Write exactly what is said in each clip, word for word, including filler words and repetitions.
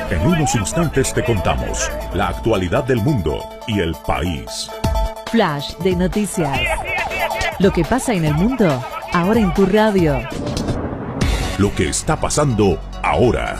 En unos instantes te contamos la actualidad del mundo y el país. Flash de noticias. Lo que pasa en el mundo, ahora en tu radio. Lo que está pasando ahora.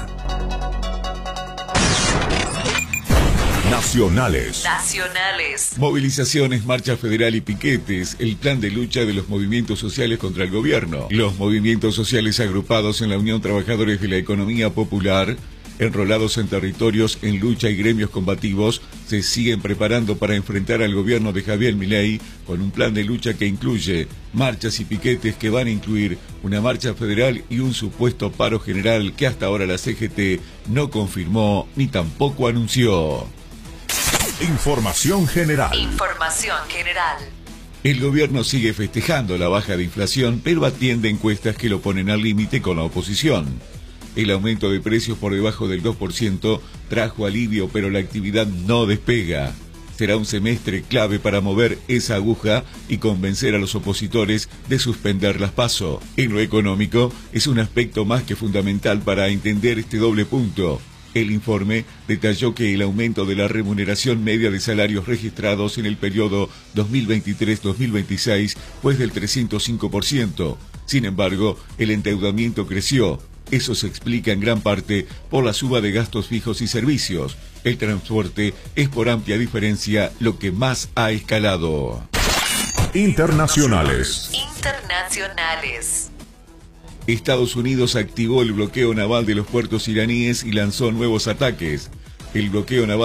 Nacionales. Nacionales. Movilizaciones, marcha federal y piquetes, el plan de lucha de los movimientos sociales contra el gobierno. Los movimientos sociales agrupados en la Unión Trabajadores de la Economía Popular, enrolados en territorios en lucha y gremios combativos, se siguen preparando para enfrentar al gobierno de Javier Milei con un plan de lucha que incluye marchas y piquetes que van a incluir una marcha federal y un supuesto paro general que hasta ahora la C G T no confirmó ni tampoco anunció. Información general. Información general. El gobierno sigue festejando la baja de inflación, pero atiende encuestas que lo ponen al límite con la oposición. El aumento de precios por debajo del dos por ciento trajo alivio, pero la actividad no despega. Será un semestre clave para mover esa aguja y convencer a los opositores de suspender las PASO. En lo económico, es un aspecto más que fundamental para entender este doble punto. El informe detalló que el aumento de la remuneración media de salarios registrados en el periodo dos mil veintitrés dos mil veintiséis fue del trescientos cinco por ciento. Sin embargo, el endeudamiento creció. Eso se explica en gran parte por la suba de gastos fijos y servicios. El transporte es por amplia diferencia lo que más ha escalado. Internacionales. Internacionales. Estados Unidos activó el bloqueo naval de los puertos iraníes y lanzó nuevos ataques. El bloqueo naval